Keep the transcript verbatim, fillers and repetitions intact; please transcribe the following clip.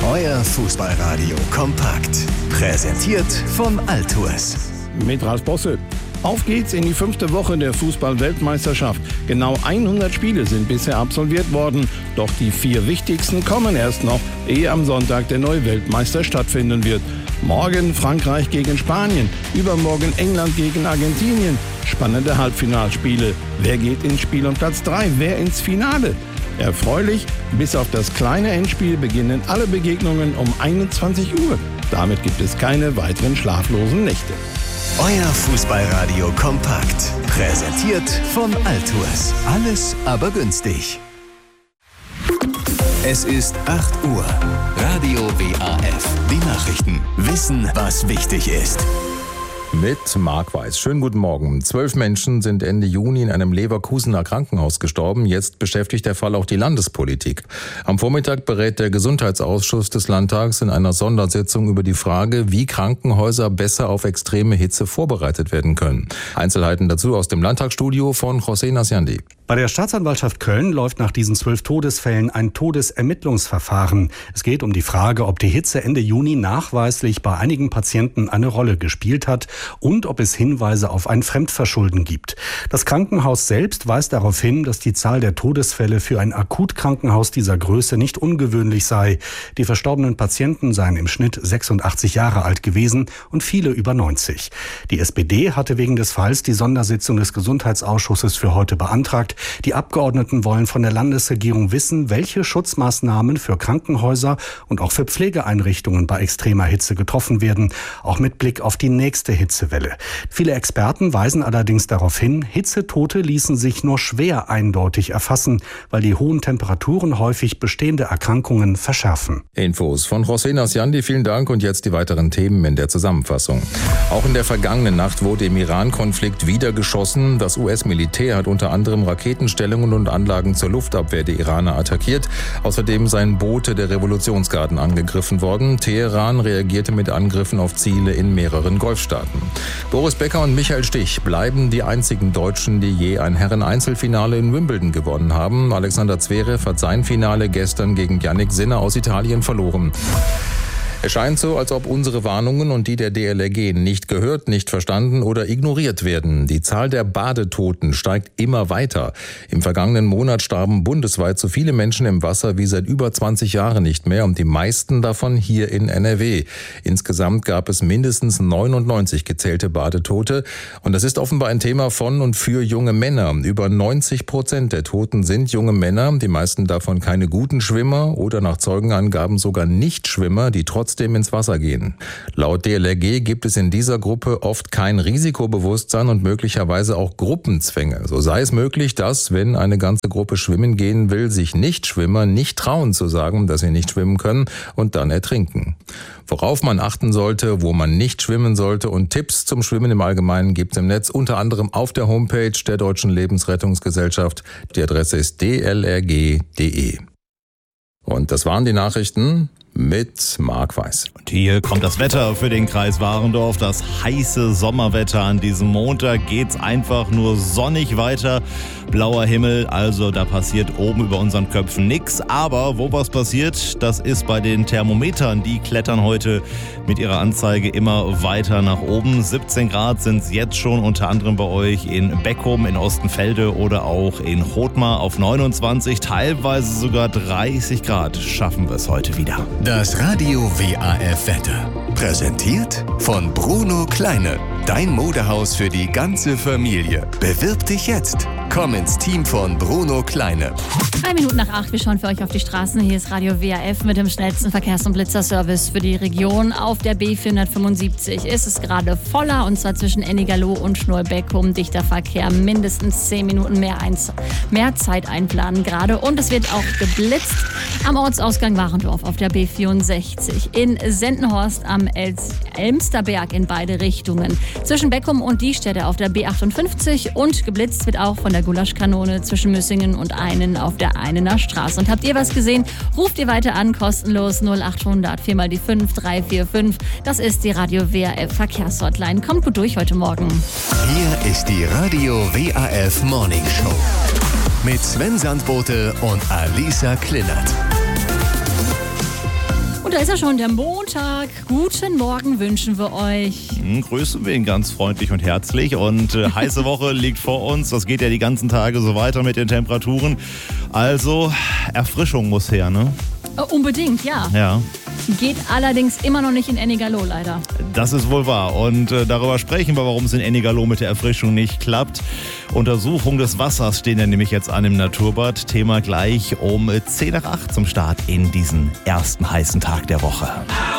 Euer Fußballradio kompakt. Präsentiert von Altours. Mit Ralf Bosse. Auf geht's in die fünfte Woche der Fußball-Weltmeisterschaft. Genau hundert Spiele sind bisher absolviert worden. Doch die vier wichtigsten kommen erst noch, ehe am Sonntag der neue Weltmeister stattfinden wird. Morgen Frankreich gegen Spanien, übermorgen England gegen Argentinien. Spannende Halbfinalspiele. Wer geht ins Spiel um Platz drei? Wer ins Finale? Erfreulich, bis auf das kleine Endspiel beginnen alle Begegnungen um einundzwanzig Uhr. Damit gibt es keine weiteren schlaflosen Nächte. Euer Fußballradio kompakt. Präsentiert von Altours. Alles aber günstig. Es ist acht Uhr. Radio W A F. Die Nachrichten. Wissen, was wichtig ist. Mit Marc Weiß. Schönen guten Morgen. Zwölf Menschen sind Ende Juni in einem Leverkusener Krankenhaus gestorben. Jetzt beschäftigt der Fall auch die Landespolitik. Am Vormittag berät der Gesundheitsausschuss des Landtags in einer Sondersitzung über die Frage, wie Krankenhäuser besser auf extreme Hitze vorbereitet werden können. Einzelheiten dazu aus dem Landtagsstudio von José Nasiandi. Bei der Staatsanwaltschaft Köln läuft nach diesen zwölf Todesfällen ein Todesermittlungsverfahren. Es geht um die Frage, ob die Hitze Ende Juni nachweislich bei einigen Patienten eine Rolle gespielt hat und ob es Hinweise auf ein Fremdverschulden gibt. Das Krankenhaus selbst weist darauf hin, dass die Zahl der Todesfälle für ein Akutkrankenhaus dieser Größe nicht ungewöhnlich sei. Die verstorbenen Patienten seien im Schnitt sechsundachtzig Jahre alt gewesen und viele über neunzig. Die S P D hatte wegen des Falls die Sondersitzung des Gesundheitsausschusses für heute beantragt. Die Abgeordneten wollen von der Landesregierung wissen, welche Schutzmaßnahmen für Krankenhäuser und auch für Pflegeeinrichtungen bei extremer Hitze getroffen werden, auch mit Blick auf die nächste Hitzewelle. Viele Experten weisen allerdings darauf hin, Hitzetote ließen sich nur schwer eindeutig erfassen, weil die hohen Temperaturen häufig bestehende Erkrankungen verschärfen. Infos von José Nasiandi, vielen Dank, und jetzt die weiteren Themen in der Zusammenfassung. Auch in der vergangenen Nacht wurde im Iran-Konflikt wieder geschossen. Das U S-Militär hat unter anderem Raketenstellungen und Anlagen zur Luftabwehr der Iraner attackiert. Außerdem seien Boote der Revolutionsgarden angegriffen worden. Teheran reagierte mit Angriffen auf Ziele in mehreren Golfstaaten. Boris Becker und Michael Stich bleiben die einzigen Deutschen, die je ein Herren-Einzelfinale in Wimbledon gewonnen haben. Alexander Zverev hat sein Finale gestern gegen Jannik Sinner aus Italien verloren. Es scheint so, als ob unsere Warnungen und die der D L R G nicht gehört, nicht verstanden oder ignoriert werden. Die Zahl der Badetoten steigt immer weiter. Im vergangenen Monat starben bundesweit so viele Menschen im Wasser wie seit über zwanzig Jahren nicht mehr und die meisten davon hier in N R W. Insgesamt gab es mindestens neunundneunzig gezählte Badetote und das ist offenbar ein Thema von und für junge Männer. Über neunzig Prozent der Toten sind junge Männer, die meisten davon keine guten Schwimmer oder nach Zeugenangaben sogar Nichtschwimmer, die trotzdem ins Wasser gehen. Laut D L R G gibt es in dieser Gruppe oft kein Risikobewusstsein und möglicherweise auch Gruppenzwänge. So sei es möglich, dass, wenn eine ganze Gruppe schwimmen gehen will, sich Nichtschwimmer nicht trauen zu sagen, dass sie nicht schwimmen können und dann ertrinken. Worauf man achten sollte, wo man nicht schwimmen sollte und Tipps zum Schwimmen im Allgemeinen gibt es im Netz, unter anderem auf der Homepage der Deutschen Lebensrettungsgesellschaft. Die Adresse ist d l r g punkt d e. Und das waren die Nachrichten mit Marc Weiß. Und hier kommt das Wetter für den Kreis Warendorf. Das heiße Sommerwetter an diesem Montag. Geht's einfach nur sonnig weiter. Blauer Himmel, also da passiert oben über unseren Köpfen nichts. Aber wo was passiert, das ist bei den Thermometern. Die klettern heute mit ihrer Anzeige immer weiter nach oben. siebzehn Grad sind es jetzt schon, unter anderem bei euch in Beckum, in Ostenfelde oder auch in Rothmar auf neunundzwanzig. Teilweise sogar dreißig Grad schaffen wir es heute wieder. Das Radio W A F Wetter. Präsentiert von Bruno Kleine. Dein Modehaus für die ganze Familie. Bewirb dich jetzt. Komm ins Team von Bruno Kleine. Drei Minuten nach acht, wir schauen für euch auf die Straßen. Hier ist Radio W A F mit dem schnellsten Verkehrs- und Blitzerservice für die Region. Auf der B vierhundertfünfundsiebzig ist es gerade voller, und zwar zwischen Ennigerloh und Schnurr-Beckum. Dichter Verkehr, mindestens zehn Minuten mehr, Einz- mehr Zeit einplanen gerade. Und es wird auch geblitzt am Ortsausgang Warendorf auf der B vierundsechzig. In Sendenhorst am El- Elmsterberg in beide Richtungen. Zwischen Beckum und Diestädte auf der B achtundfünfzig, und geblitzt wird auch von der Gulaschkanone zwischen Müssingen und Einen auf der Einener Straße. Und habt ihr was gesehen? Ruft ihr weiter an, kostenlos null achthundert vier mal die fünf drei vier fünf. Das ist die Radio W A F Verkehrshotline. Kommt gut durch heute Morgen. Hier ist die Radio W A F Morning Show mit Sven Sandbote und Alisa Klillert. Und da ist ja schon der Montag. Guten Morgen wünschen wir euch. Hm, grüßen wir ihn ganz freundlich und herzlich. Und äh, heiße Woche liegt vor uns. Das geht ja die ganzen Tage so weiter mit den Temperaturen. Also Erfrischung muss her, ne? Äh, unbedingt, ja. Ja. Geht allerdings immer noch nicht in Ennigerloh, leider. Das ist wohl wahr. Und äh, darüber sprechen wir, warum es in Ennigerloh mit der Erfrischung nicht klappt. Untersuchung des Wassers stehen ja nämlich jetzt an im Naturbad. Thema gleich um zehn nach acht zum Start in diesen ersten heißen Tag der Woche.